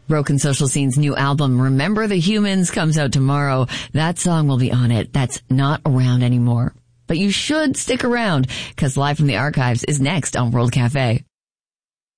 Broken Social Scene's new album, Remember the Humans, comes out tomorrow. That song will be on it. That's not around anymore. But you should stick around, because Live from the Archives is next on World Cafe.